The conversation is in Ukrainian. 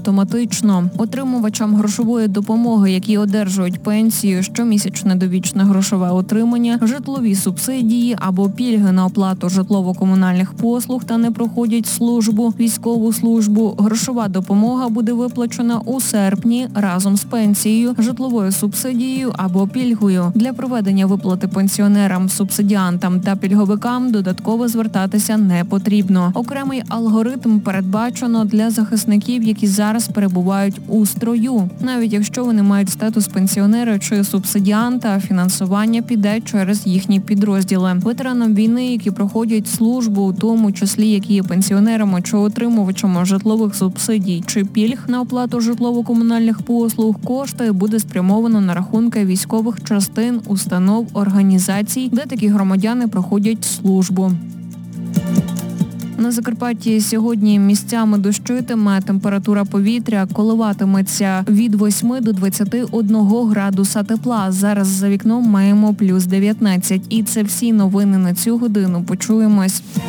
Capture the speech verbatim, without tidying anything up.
автоматично. Отримувачам грошової допомоги, які одержують пенсію, щомісячне довічне грошове отримання, житлові субсидії або пільги на оплату житлово-комунальних послуг та не проходять службу, військову службу, грошова допомога буде виплачена у серпні разом з пенсією, житловою субсидією або пільгою. Для проведення виплати пенсіонерам, субсидіантам та пільговикам додатково звертатися не потрібно. Окремий алгоритм передбачено для захисників, які зараз перебувають у строю. Навіть якщо вони мають статус пенсіонера чи субсидіанта, фінансування піде через їхні підрозділи. Ветеранам війни, які проходять службу, у тому числі які є пенсіонерами чи отримувачами житлових субсидій чи пільг на оплату житлово-комунальних послуг, кошти буде спрямовано на рахунки військових частин, установ, організацій, де такі громадяни проходять службу. На Закарпатті сьогодні місцями дощитиме, температура повітря коливатиметься від восьми до двадцяти одного градуса тепла. Зараз за вікном маємо плюс дев'ятнадцять. І це всі новини на цю годину. Почуємось.